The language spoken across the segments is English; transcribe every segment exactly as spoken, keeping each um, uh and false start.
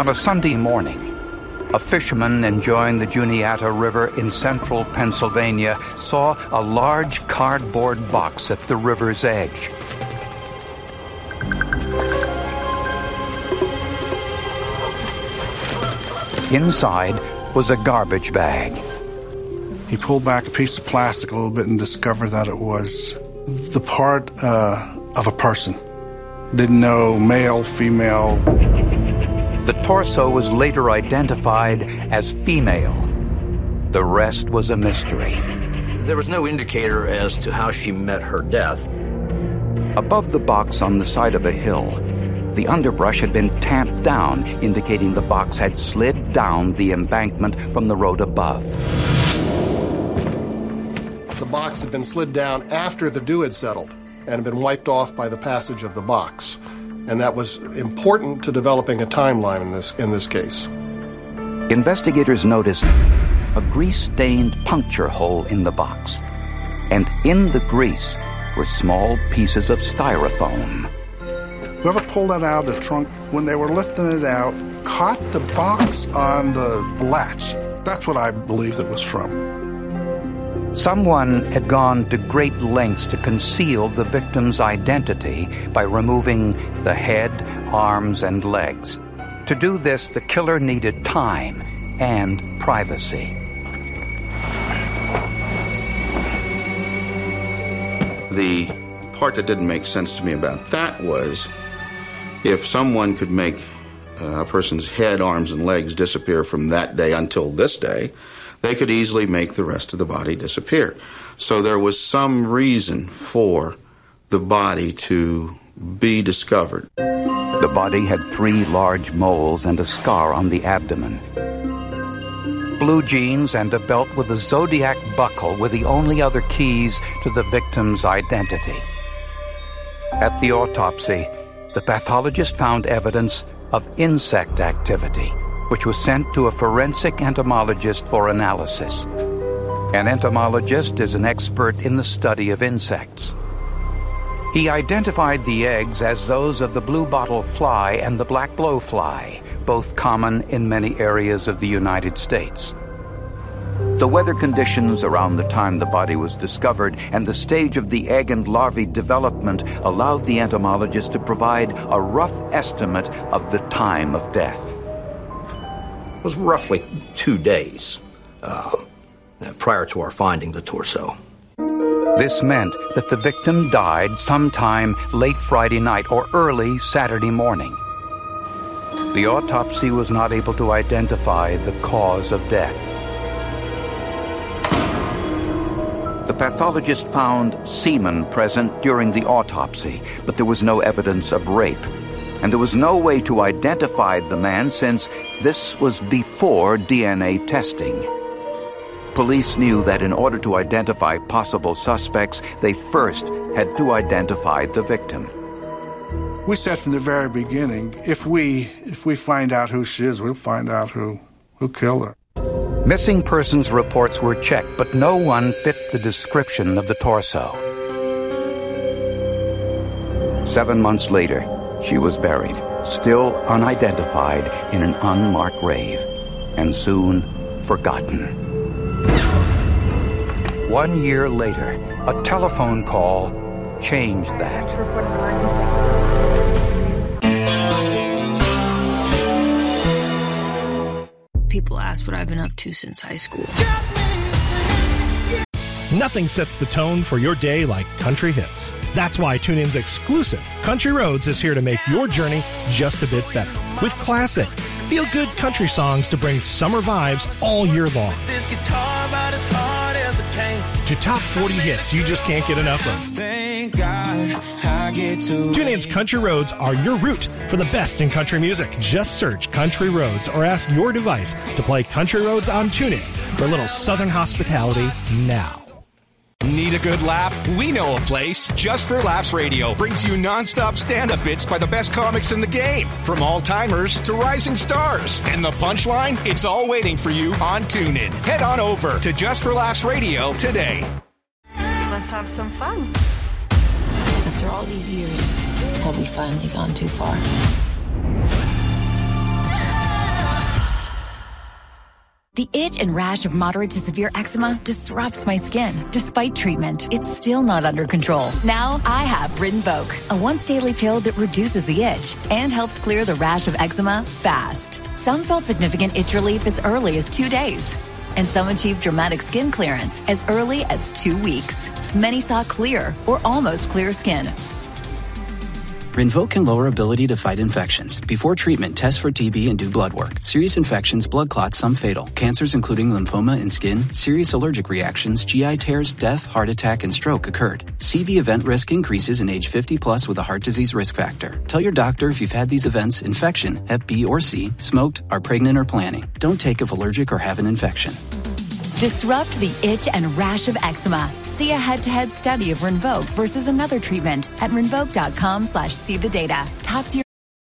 On a Sunday morning, a fisherman enjoying the Juniata River in central Pennsylvania saw a large cardboard box at the river's edge. Inside was a garbage bag. He pulled back a piece of plastic a little bit and discovered that it was the part uh, of a person. Didn't know male, female. The torso was later identified as female. The rest was a mystery. There was no indicator as to how she met her death. Above the box on the side of a hill, the underbrush had been tamped down, indicating the box had slid down the embankment from the road above. The box had been slid down after the dew had settled and had been wiped off by the passage of the box. And that was important to developing a timeline in this, in this case. Investigators noticed a grease-stained puncture hole in the box. And in the grease were small pieces of styrofoam. Whoever pulled that out of the trunk, when they were lifting it out, caught the box on the latch. That's what I believe it was from. Someone had gone to great lengths to conceal the victim's identity by removing the head, arms, and legs. To do this, the killer needed time and privacy. The part that didn't make sense to me about that was if someone could make a person's head, arms, and legs disappear from that day until this day, they could easily make the rest of the body disappear. So there was some reason for the body to be discovered. The body had three large moles and a scar on the abdomen. Blue jeans and a belt with a zodiac buckle were the only other keys to the victim's identity. At the autopsy, the pathologist found evidence of insect activity, which was sent to a forensic entomologist for analysis. An entomologist is an expert in the study of insects. He identified the eggs as those of the bluebottle fly and the black blowfly, both common in many areas of the United States. The weather conditions around the time the body was discovered and the stage of the egg and larvae development allowed the entomologist to provide a rough estimate of the time of death. It was roughly two days uh, prior to our finding the torso. This meant that the victim died sometime late Friday night or early Saturday morning. The autopsy was not able to identify the cause of death. The pathologist found semen present during the autopsy, but there was no evidence of rape. And there was no way to identify the man since this was before D N A testing. Police knew that in order to identify possible suspects, they first had to identify the victim. We said from the very beginning, if we if we find out who she is, we'll find out who, who killed her. Missing persons reports were checked, but no one fit the description of the torso. Seven months later, she was buried, still unidentified, in an unmarked grave, and soon forgotten. One year later, a telephone call changed that. People ask what I've been up to since high school. Nothing sets the tone for your day like country hits. That's why TuneIn's exclusive Country Roads is here to make your journey just a bit better. With classic, feel-good country songs to bring summer vibes all year long. This guitar about as hard as it can. To top forty hits you just can't get enough of. Thank God I get to TuneIn's Country Roads are your route for the best in country music. Just search Country Roads or ask your device to play Country Roads on TuneIn for a little southern hospitality now. Need a good laugh? We know a place. Just for Laughs Radio brings you nonstop stand-up bits by the best comics in the game. From all-timers to rising stars. And the punchline? It's all waiting for you on TuneIn. Head on over to Just for Laughs Radio today. Let's have some fun. After all these years, have we finally gone too far? The itch and rash of moderate to severe eczema disrupts my skin. Despite treatment, it's still not under control. Now I have Rinvoq, a once-daily pill that reduces the itch and helps clear the rash of eczema fast. Some felt significant itch relief as early as two days. And some achieved dramatic skin clearance as early as two weeks. Many saw clear or almost clear skin. Rinvoq can lower ability to fight infections. Before treatment, test for T B and do blood work. Serious infections, blood clots, some fatal. Cancers including lymphoma and skin, serious allergic reactions, G I tears, death, heart attack, and stroke occurred. C V event risk increases in age fifty plus with a heart disease risk factor. Tell your doctor if you've had these events, infection, Hep B or C, smoked, are pregnant or planning. Don't take if allergic or have an infection. Disrupt the itch and rash of eczema. See a head-to-head study of Rinvoq versus another treatment at rinvoq.com slash see the data. Top tier.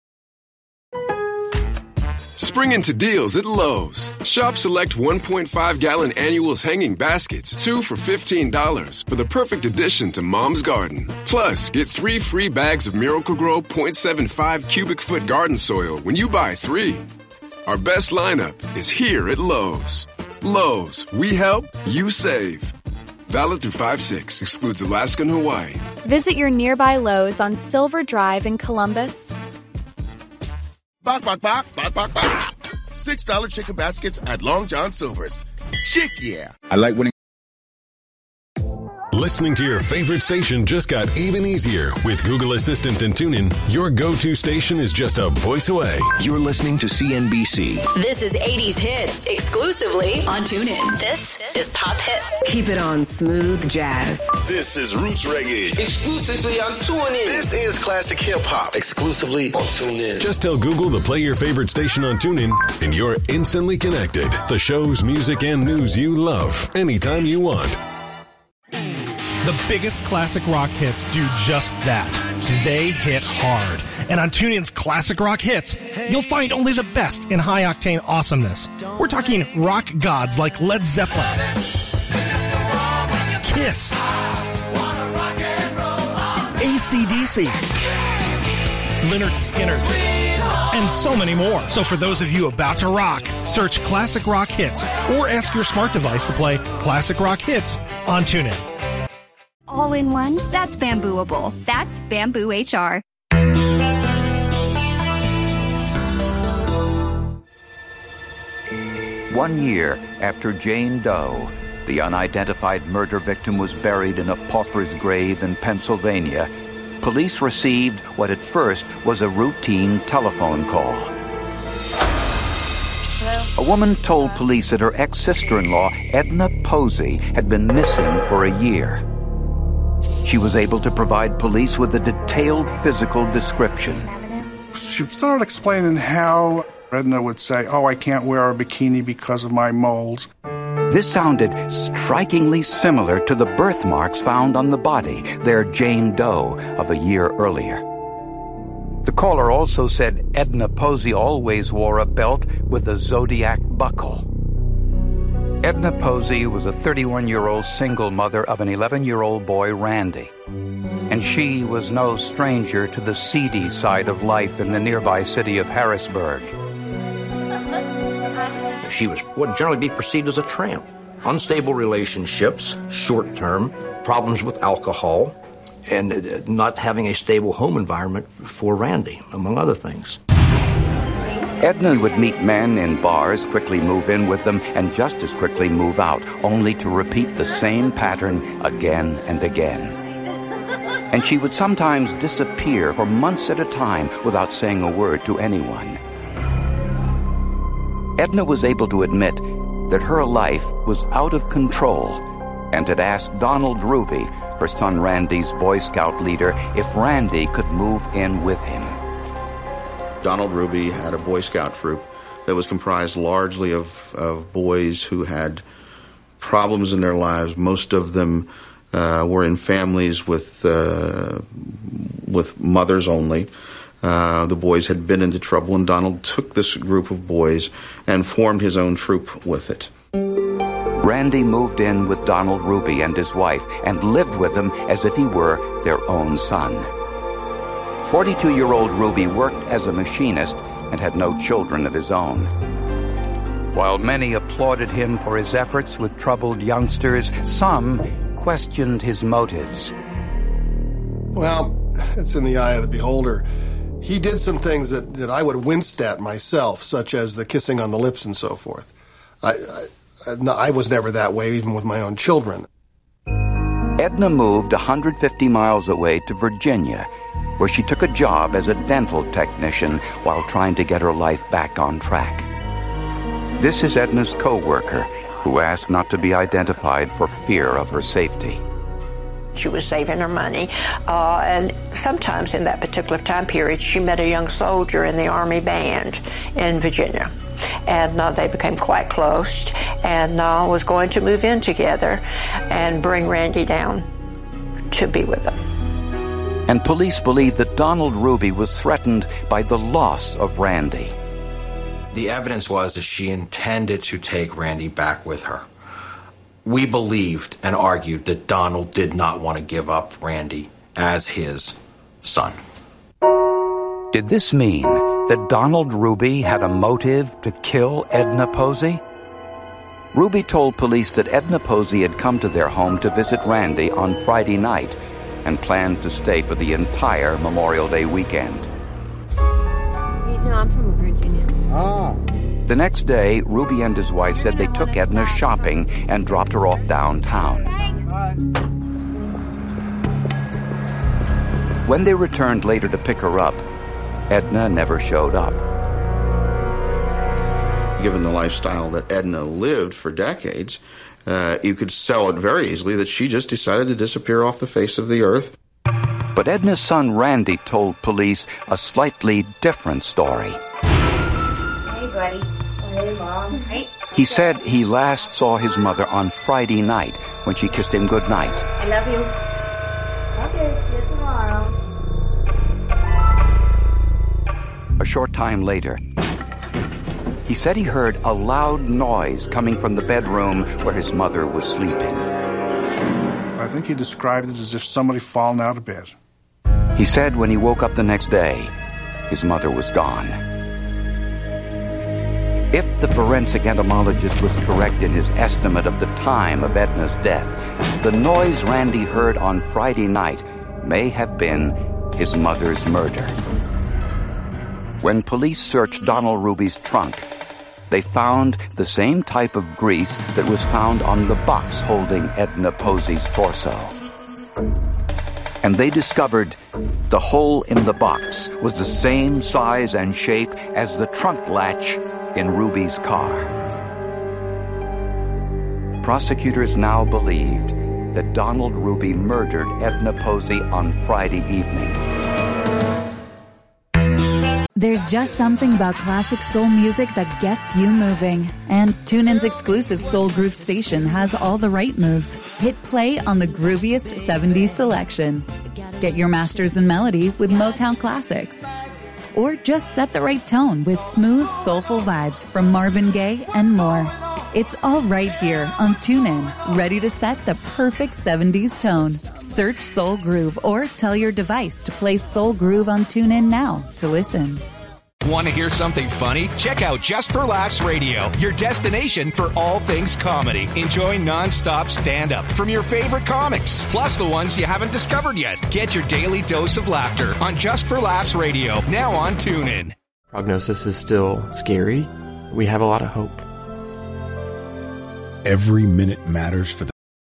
Spring into deals at Lowe's. Shop select one point five gallon annuals hanging baskets, two for fifteen dollars for the perfect addition to Mom's Garden. Plus, get three free bags of Miracle-Gro point seven five cubic foot garden soil when you buy three. Our best lineup is here at Lowe's. Lowe's, we help, you save. Valid through five six, excludes Alaska and Hawaii. Visit your nearby Lowe's on Silver Drive in Columbus. Bok, bok, bok, bok, bok, bok. six dollar chicken baskets at Long John Silver's. Chick, yeah. I like winning. Listening to your favorite station just got even easier. With Google Assistant and TuneIn, your go-to station is just a voice away. You're listening to C N B C. This is eighties hits, exclusively on TuneIn. This is Pop Hits. Keep it on smooth jazz. This is Roots Reggae. Exclusively on TuneIn. This is classic hip-hop. Exclusively on TuneIn. Just tell Google to play your favorite station on TuneIn, and you're instantly connected. The shows, music, and news you love, anytime you want. The biggest classic rock hits do just that. They hit hard. And on TuneIn's Classic Rock Hits, you'll find only the best in high-octane awesomeness. We're talking rock gods like Led Zeppelin, Kiss, A C D C, Lynyrd Skynyrd, and so many more. So for those of you about to rock, search Classic Rock Hits or ask your smart device to play Classic Rock Hits on TuneIn. All in one? That's Bambooable. That's Bamboo H R. One year after Jane Doe, the unidentified murder victim was buried in a pauper's grave in Pennsylvania, police received what at first was a routine telephone call. A woman told police that her ex-sister-in-law, Edna Posey, had been missing for a year. She was able to provide police with a detailed physical description. She started explaining how Edna would say, oh, I can't wear a bikini because of my moles. This sounded strikingly similar to the birthmarks found on the body, their Jane Doe of a year earlier. The caller also said Edna Posey always wore a belt with a zodiac buckle. Edna Posey was a thirty-one-year-old single mother of an eleven-year-old boy, Randy. And she was no stranger to the seedy side of life in the nearby city of Harrisburg. She was what would generally be perceived as a tramp. Unstable relationships, short-term, problems with alcohol, and not having a stable home environment for Randy, among other things. Edna would meet men in bars, quickly move in with them, and just as quickly move out, only to repeat the same pattern again and again. And she would sometimes disappear for months at a time without saying a word to anyone. Edna was able to admit that her life was out of control and had asked Donald Ruby, her son Randy's Boy Scout leader, if Randy could move in with him. Donald Ruby had a Boy Scout troop that was comprised largely of, of boys who had problems in their lives. Most of them uh, were in families with uh, with mothers only. Uh, the boys had been into trouble, and Donald took this group of boys and formed his own troop with it. Randy moved in with Donald Ruby and his wife and lived with them as if he were their own son. forty-two-year-old Ruby worked as a machinist and had no children of his own. While many applauded him for his efforts with troubled youngsters, some questioned his motives. Well, it's in the eye of the beholder. He did some things that, that I would have winced at myself, such as the kissing on the lips and so forth. I, I, no, I was never that way, even with my own children. Edna moved one hundred fifty miles away to Virginia, where she took a job as a dental technician while trying to get her life back on track. This is Edna's co-worker, who asked not to be identified for fear of her safety. She was saving her money, uh, and sometimes in that particular time period, she met a young soldier in the Army band in Virginia. And uh, they became quite close, and uh, was going to move in together and bring Randy down to be with them. And police believe that Donald Ruby was threatened by the loss of Randy. The evidence was that she intended to take Randy back with her. We believed and argued that Donald did not want to give up Randy as his son. Did this mean that Donald Ruby had a motive to kill Edna Posey? Ruby told police that Edna Posey had come to their home to visit Randy on Friday night and planned to stay for the entire Memorial Day weekend. No, I'm from Virginia. Ah. The next day, Ruby and his wife said they took Edna shopping and dropped her off downtown. When they returned later to pick her up, Edna never showed up. Given the lifestyle that Edna lived for decades, uh, you could sell it very easily that she just decided to disappear off the face of the earth. But Edna's son Randy told police a slightly different story. Hey, buddy. Hey, Mom. Hey. He said he last saw his mother on Friday night when she kissed him goodnight. I love you. Okay, see you tomorrow. A short time later, he said he heard a loud noise coming from the bedroom where his mother was sleeping. I think he described it as if somebody fallen out of bed. He said when he woke up the next day, his mother was gone. If the forensic entomologist was correct in his estimate of the time of Edna's death, the noise Randy heard on Friday night may have been his mother's murder. When police searched Donald Ruby's trunk, they found the same type of grease that was found on the box holding Edna Posey's torso. And they discovered the hole in the box was the same size and shape as the trunk latch in Ruby's car. Prosecutors now believed that Donald Ruby murdered Edna Posey on Friday evening. There's just something about classic soul music that gets you moving. And TuneIn's exclusive Soul Groove station has all the right moves. Hit play on the grooviest seventies selection. Get your masters in melody with Motown classics. Or just set the right tone with smooth, soulful vibes from Marvin Gaye and more. It's all right here on TuneIn, ready to set the perfect seventies tone. Search Soul Groove or tell your device to play Soul Groove on TuneIn now to listen. Want to hear something funny? Check out Just for Laughs Radio, your destination for all things comedy. Enjoy non-stop stand-up from your favorite comics, plus the ones you haven't discovered yet. Get your daily dose of laughter on Just for Laughs Radio, now on TuneIn. Prognosis is still scary. We have a lot of hope. Every minute matters for the...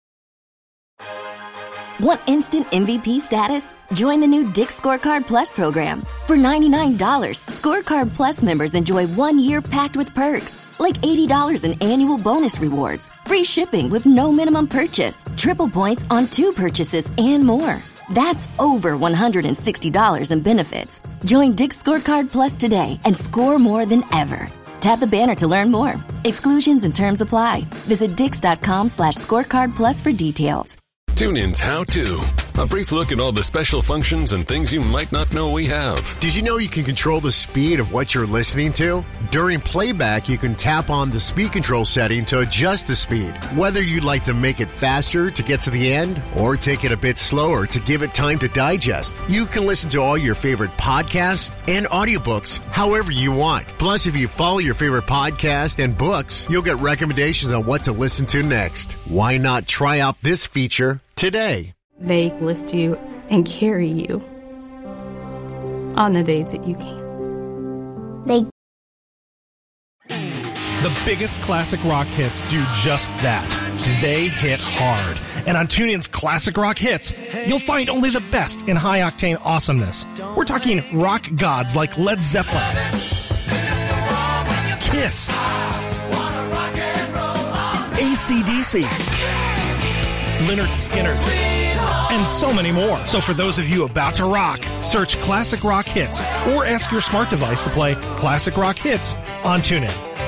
Want instant M V P status? Join the new Dick's Scorecard Plus program. For ninety-nine dollars, Scorecard Plus members enjoy one year packed with perks, like eighty dollars in annual bonus rewards, free shipping with no minimum purchase, triple points on two purchases, and more. That's over one hundred sixty dollars in benefits. Join Dick's Scorecard Plus today and score more than ever. Tap the banner to learn more. Exclusions and terms apply. Visit dix.com slash scorecard plus for details. TuneIn's How To. A brief look at all the special functions and things you might not know we have. Did you know you can control the speed of what you're listening to? During playback, you can tap on the speed control setting to adjust the speed. Whether you'd like to make it faster to get to the end or take it a bit slower to give it time to digest, you can listen to all your favorite podcasts and audiobooks however you want. Plus, if you follow your favorite podcast and books, you'll get recommendations on what to listen to next. Why not try out this feature today? They lift you and carry you on the days that you can't. They The biggest classic rock hits do just that. They hit hard. And on TuneIn's Classic Rock Hits, you'll find only the best in high-octane awesomeness. We're talking rock gods like Led Zeppelin, Kiss, A C D C, Lynyrd Skynyrd, and so many more. So for those of you about to rock, search Classic Rock Hits or ask your smart device to play Classic Rock Hits on TuneIn.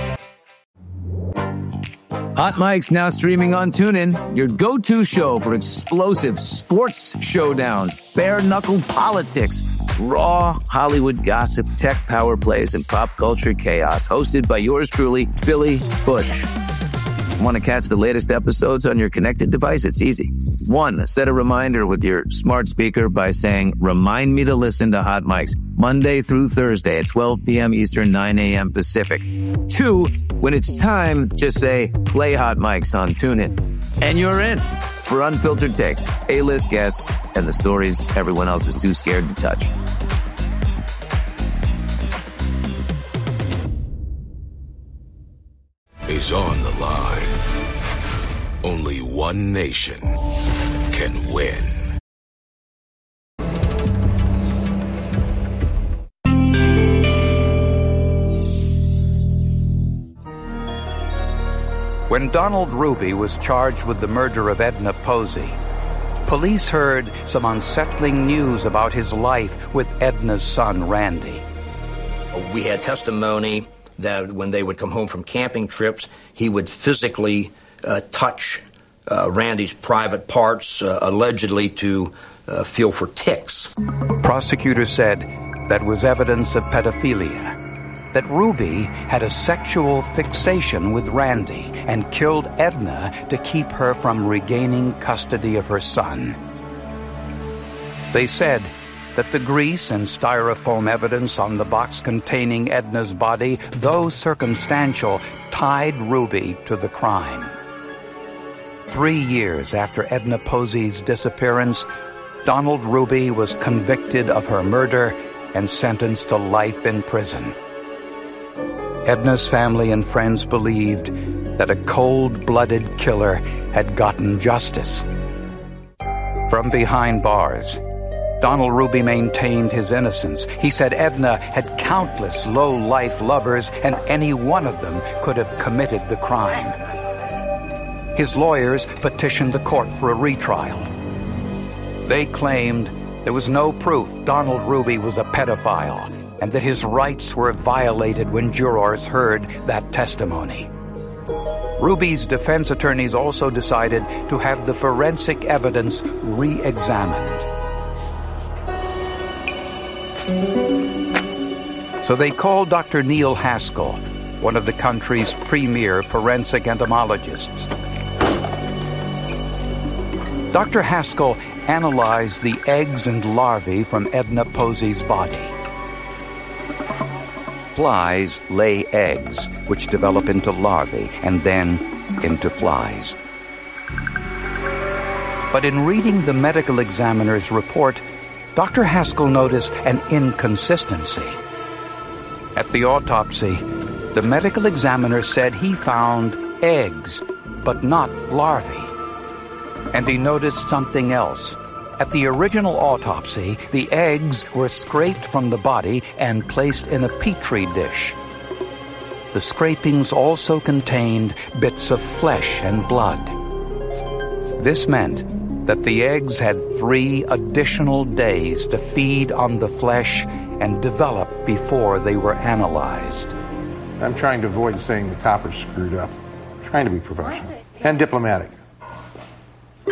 Hot Mike's now streaming on TuneIn, your go-to show for explosive sports showdowns, bare-knuckle politics, raw Hollywood gossip, tech power plays, and pop culture chaos. Hosted by yours truly, Billy Bush. Want to catch the latest episodes on your connected device? It's easy. One, set a reminder with your smart speaker by saying, remind me to listen to Hot Mike's Monday through Thursday at twelve p.m. Eastern, nine a.m. Pacific. Two, when it's time, just say, play Hot Mike's on TuneIn. And you're in for unfiltered takes, A-list guests, and the stories everyone else is too scared to touch. Is on the line. Only one nation can win. When Donald Ruby was charged with the murder of Edna Posey, police heard some unsettling news about his life with Edna's son, Randy. We had testimony that when they would come home from camping trips, he would physically uh, touch uh, Randy's private parts, uh, allegedly to uh, feel for ticks. Prosecutors said that was evidence of pedophilia, that Ruby had a sexual fixation with Randy and killed Edna to keep her from regaining custody of her son. They said that the grease and styrofoam evidence on the box containing Edna's body, though circumstantial, tied Ruby to the crime. Three years after Edna Posey's disappearance, Donald Ruby was convicted of her murder and sentenced to life in prison. Edna's family and friends believed that a cold-blooded killer had gotten justice. From behind bars, Donald Ruby maintained his innocence. He said Edna had countless low-life lovers, and any one of them could have committed the crime. His lawyers petitioned the court for a retrial. They claimed there was no proof Donald Ruby was a pedophile, and that his rights were violated when jurors heard that testimony. Ruby's defense attorneys also decided to have the forensic evidence re-examined. So they called Doctor Neil Haskell, one of the country's premier forensic entomologists. Doctor Haskell analyzed the eggs and larvae from Edna Posey's body. Flies lay eggs, which develop into larvae and then into flies. But in reading the medical examiner's report, Doctor Haskell noticed an inconsistency. At the autopsy, the medical examiner said he found eggs, but not larvae. And he noticed something else. At the original autopsy, the eggs were scraped from the body and placed in a petri dish. The scrapings also contained bits of flesh and blood. This meant that the eggs had three additional days to feed on the flesh and develop before they were analyzed. I'm trying to avoid saying the coppers screwed up. I'm trying to be professional and diplomatic.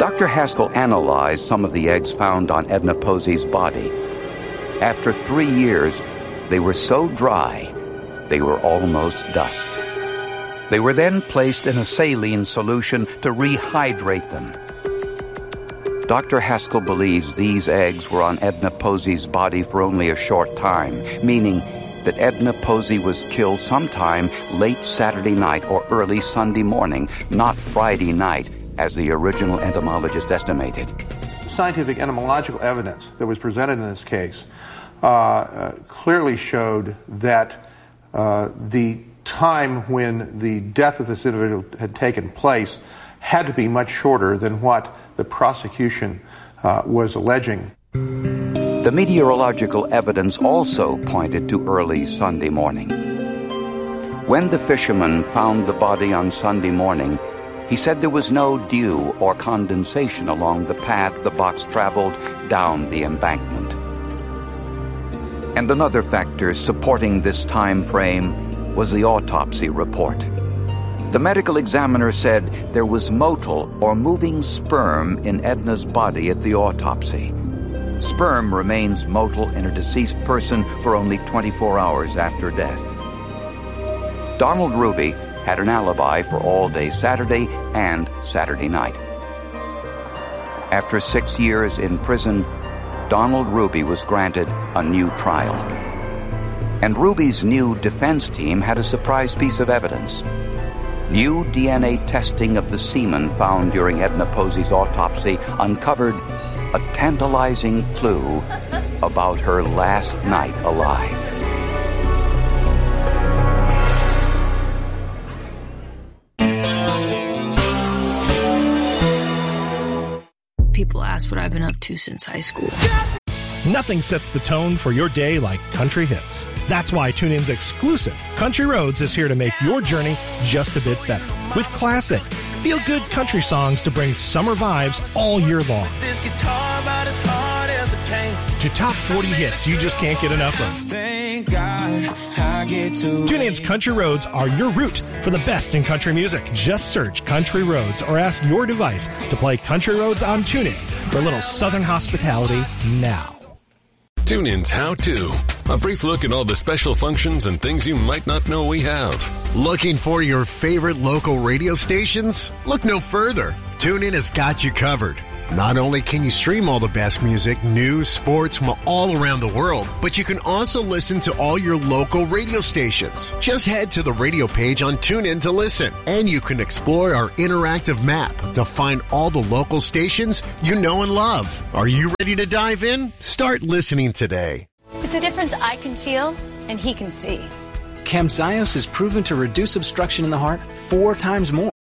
Doctor Haskell analyzed some of the eggs found on Edna Posey's body. After three years, they were so dry, they were almost dust. They were then placed in a saline solution to rehydrate them. Doctor Haskell believes these eggs were on Edna Posey's body for only a short time, meaning that Edna Posey was killed sometime late Saturday night or early Sunday morning, not Friday night, as the original entomologist estimated. Scientific entomological evidence that was presented in this case uh, uh, clearly showed that uh, the time when the death of this individual had taken place had to be much shorter than what the prosecution uh, was alleging. The meteorological evidence also pointed to early Sunday morning. When the fisherman found the body on Sunday morning, he said there was no dew or condensation along the path the box traveled down the embankment. And another factor supporting this time frame was the autopsy report. The medical examiner said there was motile or moving sperm in Edna's body at the autopsy. Sperm remains motile in a deceased person for only twenty-four hours after death. Donald Ruby had an alibi for all day Saturday and Saturday night. After six years in prison, Donald Ruby was granted a new trial. And Ruby's new defense team had a surprise piece of evidence. New D N A testing of the semen found during Edna Posey's autopsy uncovered a tantalizing clue about her last night alive. People ask what I've been up to since high school. Nothing sets the tone for your day like country hits. That's why TuneIn's exclusive Country Roads is here to make your journey just a bit better. With classic, feel-good country songs to bring summer vibes all year long. This guitar about as hard as it came. To top forty hits you just can't get enough of. Thank God I get to. TuneIn's Country Roads are your route for the best in country music. Just search Country Roads or ask your device to play Country Roads on TuneIn for a little southern hospitality now. TuneIn's How To. A brief look at all the special functions and things you might not know we have. Looking for your favorite local radio stations? Look no further. TuneIn has got you covered. Not only can you stream all the best music, news, sports from all around the world, but you can also listen to all your local radio stations. Just head to the radio page on TuneIn to listen, and you can explore our interactive map to find all the local stations you know and love. Are you ready to dive in? Start listening today. It's a difference I can feel and he can see. Camzyos is proven to reduce obstruction in the heart four times more.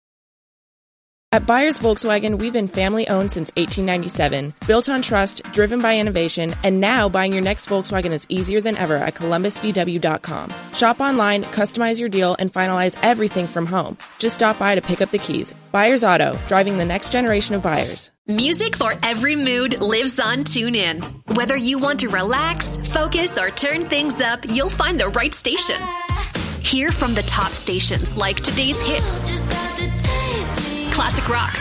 At Byers Volkswagen, we've been family-owned since eighteen ninety-seven, built on trust, driven by innovation, and now buying your next Volkswagen is easier than ever at Columbus V W dot com. Shop online, customize your deal, and finalize everything from home. Just stop by to pick up the keys. Byers Auto, driving the next generation of buyers. Music for every mood lives on TuneIn. Whether you want to relax, focus, or turn things up, you'll find the right station. Hear from the top stations like Today's Hits, Classic Rock,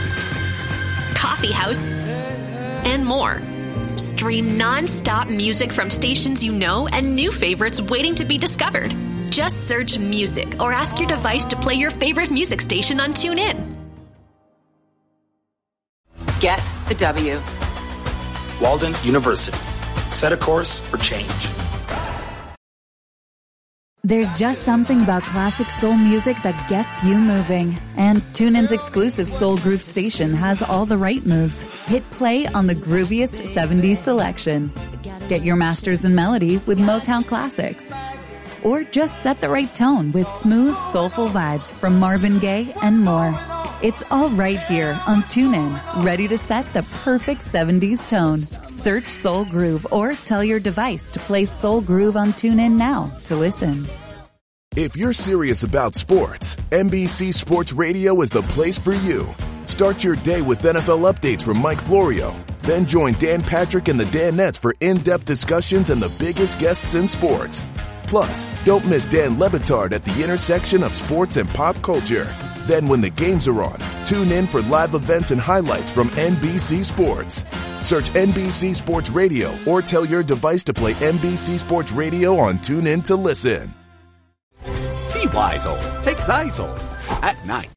Coffee House, and more. Stream non-stop music from stations you know and new favorites waiting to be discovered. Just search music or ask your device to play your favorite music station on TuneIn. Get the W. Walden University. Set a course for change. There's just something about classic soul music that gets you moving. And TuneIn's exclusive Soul Groove station has all the right moves. Hit play on the grooviest seventies selection. Get your masters in melody with Motown classics. Or just set the right tone with smooth, soulful vibes from Marvin Gaye and more. It's all right here on TuneIn, ready to set the perfect seventies tone. Search Soul Groove or tell your device to play Soul Groove on TuneIn now to listen. If you're serious about sports, N B C Sports Radio is the place for you. Start your day with N F L updates from Mike Florio. Then join Dan Patrick and the Danettes for in-depth discussions and the biggest guests in sports. Plus, don't miss Dan Le Batard at the intersection of sports and pop culture. Then when the games are on, tune in for live events and highlights from N B C Sports. Search N B C Sports Radio or tell your device to play N B C Sports Radio on TuneIn to listen. Be wise, old. Take Zyzol at night.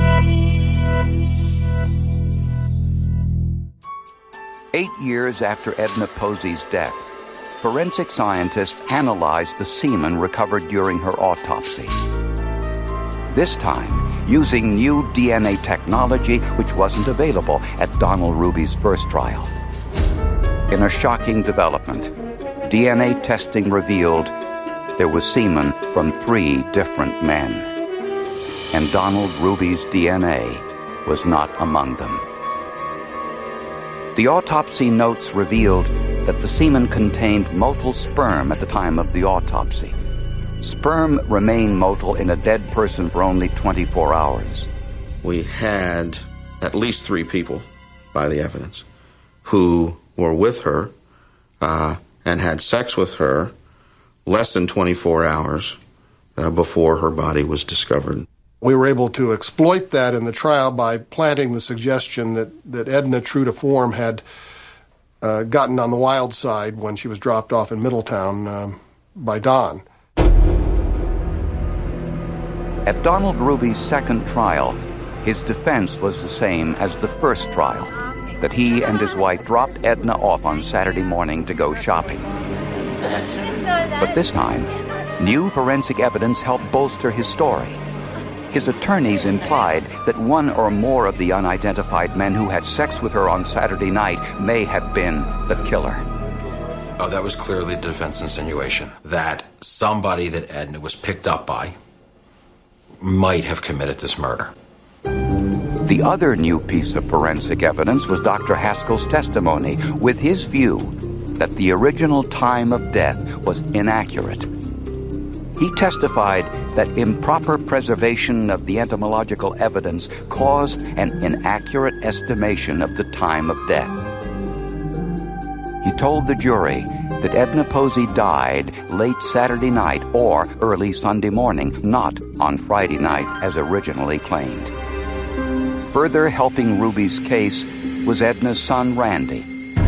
Eight years after Edna Posey's death, forensic scientists analyzed the semen recovered during her autopsy. This time, using new D N A technology which wasn't available at Donald Ruby's first trial. In a shocking development, D N A testing revealed there was semen from three different men. And Donald Ruby's D N A was not among them. The autopsy notes revealed that the semen contained motile sperm at the time of the autopsy. Sperm remain motile in a dead person for only twenty-four hours. We had at least three people, by the evidence, who were with her uh, and had sex with her less than twenty-four hours uh, before her body was discovered. We were able to exploit that in the trial by planting the suggestion that, that Edna, true to form, had uh, gotten on the wild side when she was dropped off in Middletown um, by Don. At Donald Ruby's second trial, his defense was the same as the first trial, that he and his wife dropped Edna off on Saturday morning to go shopping. But this time, new forensic evidence helped bolster his story. His attorneys implied that one or more of the unidentified men who had sex with her on Saturday night may have been the killer. Oh, that was clearly the defense insinuation, that somebody that Edna was picked up by might have committed this murder. The other new piece of forensic evidence was Doctor Haskell's testimony, with his view that the original time of death was inaccurate. He testified that improper preservation of the entomological evidence caused an inaccurate estimation of the time of death. He told the jury that Edna Posey died late Saturday night or early Sunday morning, not on Friday night as originally claimed. Further helping Ruby's case was Edna's son, Randy.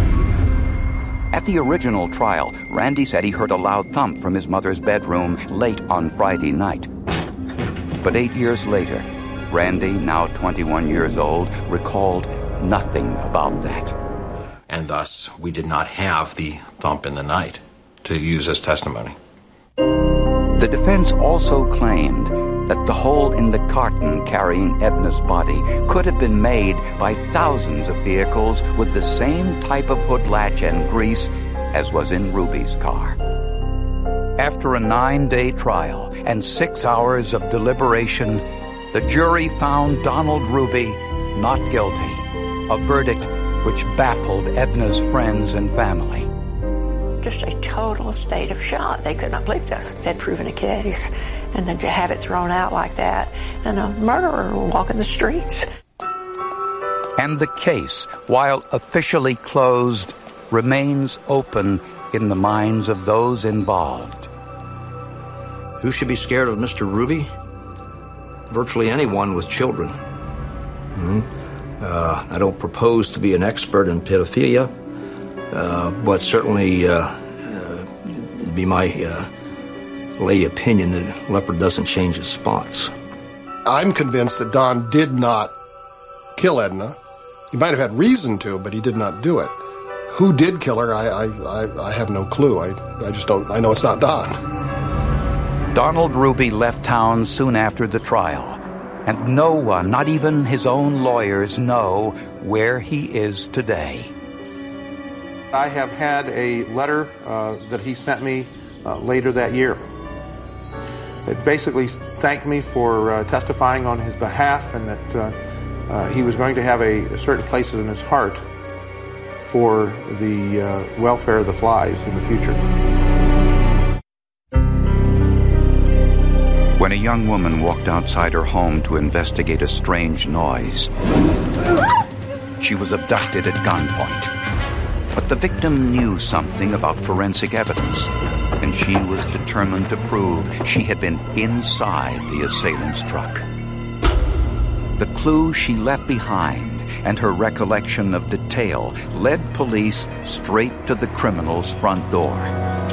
At the original trial, Randy said he heard a loud thump from his mother's bedroom late on Friday night. But eight years later, Randy, now twenty-one years old, recalled nothing about that. And thus, we did not have the thump in the night to use as testimony. The defense also claimed that the hole in the carton carrying Edna's body could have been made by thousands of vehicles with the same type of hood latch and grease as was in Ruby's car. After a nine-day trial and six hours of deliberation, the jury found Donald Ruby not guilty, a verdict which baffled Edna's friends and family. Just a total state of shock. They could not believe this. They'd proven a case, and then to have it thrown out like that, and a murderer walking the streets. And the case, while officially closed, remains open in the minds of those involved. Who should be scared of Mister Ruby? Virtually anyone with children. Mm-hmm. Uh, I don't propose to be an expert in pedophilia, uh, but certainly uh, uh, it'd be my uh, lay opinion that a leopard doesn't change its spots. I'm convinced that Don did not kill Edna. He might have had reason to, but he did not do it. Who did kill her, I, I, I, I have no clue. I, I just don't, I know it's not Don. Donald Ruby left town soon after the trial, and no one, not even his own lawyers, know where he is today. I have had a letter uh, that he sent me uh, later that year. It basically thanked me for uh, testifying on his behalf, and that uh, uh, he was going to have a, a certain place in his heart for the uh, welfare of the flies in the future. When a young woman walked outside her home to investigate a strange noise, she was abducted at gunpoint. But the victim knew something about forensic evidence, and she was determined to prove she had been inside the assailant's truck. The clue she left behind and her recollection of detail led police straight to the criminal's front door.